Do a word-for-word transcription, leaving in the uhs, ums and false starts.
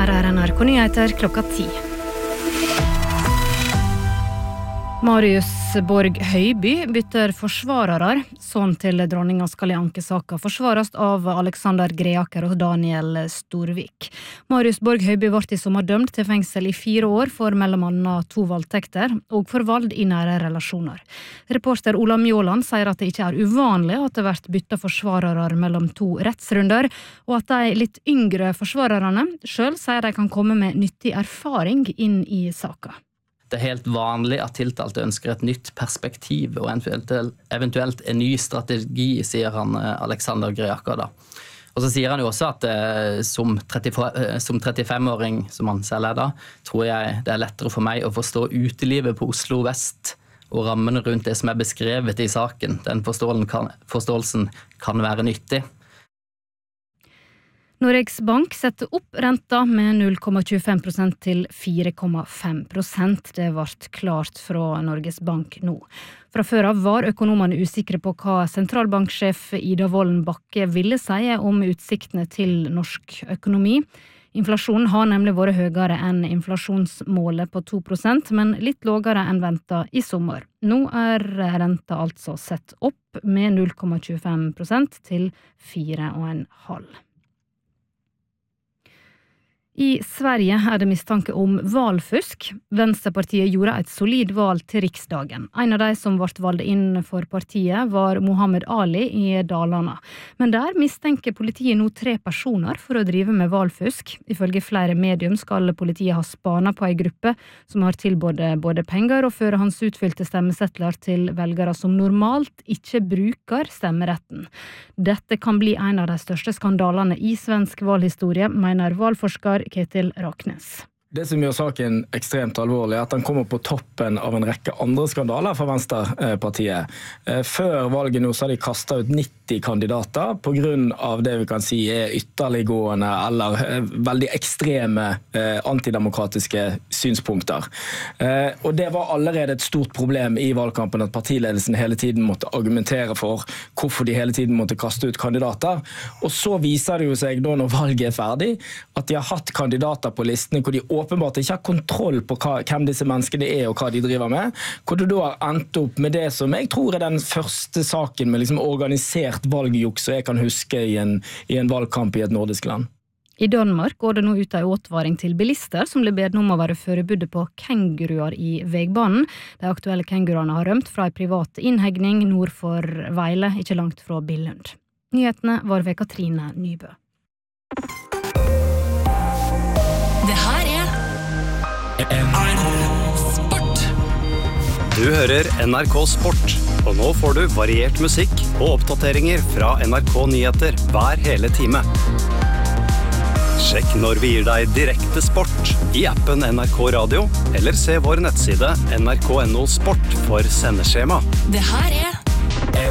Her er N R K Nyheter klokka ti. Marius Borg Høiby bytter forsvarere. Sånn til dronninga skal i ankesaka forsvarast av Alexander Greaker og Daniel Storvik. Marius Borg Høiby ble i sommer dømt til fengsel i fire år for mellom annet to voldtekter og for vold i nære relasjoner. Reporter Ola Mjåland sier at det ikke er uvanlig at det blir byttet forsvarere mellom to rettsrunder, og at de litt yngre forsvarerne selv sier de kan komme med nyttig erfaring inn i saka. Det er helt vanlig at tiltalte ønsker et nytt perspektiv og eventuelt, eventuelt en ny strategi, sier han Alexander Greaker da. Og så sier han jo også at eh, som, tretti, som trettifem-åring, som han selv er da, tror jeg det er lettere for meg å forstå utelivet på Oslo Vest og rammene rundt det som er beskrevet i saken. Den forståelsen kan, forståelsen kan være nyttig. Norges Bank setter opp renta med null komma tjuefem prosent til fire komma fem prosent. Det ble klart fra Norges Bank nå. Fra før av var økonomene usikre på hva sentralbanksjef Ida Wolden Bakke ville si om utsiktene til norsk økonomi. Inflasjonen har nemlig vært høyere enn inflasjonsmålet på to prosent, men litt lavere enn ventet i sommer. Nå er renta altså sett opp med null komma tjuefem prosent til fire komma fem prosent. I Sverige er det mistanke om valfusk. Venstrepartiet gjorde et solid valg til riksdagen. En av de som ble valgt inn for partiet var Mohammed Ali i Dalarna. Men der mistenker politiet nå tre personer for å drive med valfusk. Ifølge flere medium skal politiet ha spana på en gruppe som har tilbudt både penger og førehåndsutfylte stemmesettler til velgere som normalt ikke bruker stemmeretten. Dette kan bli en av de største skandalene i svensk valhistorie, mener valforsker Ketil Raknes. Det som gjør saken ekstremt alvorlig er at den kommer på toppen av en rekke andre skandaler for Venstrepartiet. Før valget nå så har de kastet ut nitti kandidater på grunn av det vi kan si er ytterliggående eller veldig ekstreme antidemokratiske synspunkter. Og det var allerede et stort problem i valgkampen at partiledelsen hele tiden måtte argumentere for hvorfor de hele tiden måtte kaste ut kandidater. Og så viser det jo seg da når valget er ferdig at de har hatt kandidater på listene hvor de åpenbart ikke har kontroll på hva, hvem disse menneskene er og hva de driver med, hvor du da har endt opp med det som jeg tror er den første saken med liksom organisert valgjuks som jeg kan huske i en, i en valgkamp i et nordisk land. I Danmark går det nå ut en åtvaring til bilister som blir bedt om å være forberedt på kenguruer i veibanen. De aktuelle kenguruene har rømt fra en privat innhegning nord for Veile, ikke langt fra Billund. Nyhetene var ved Katrine Nybø. Det her er N R K Sport. Du hører N R K Sport, og nå får du variert musikk og oppdateringer fra N R K Nyheter hver hele time. Sjekk når vi gir deg direkte sport i appen N R K Radio, eller se vår nettside N R K punktum N O Sport for sendeskjema. Det her er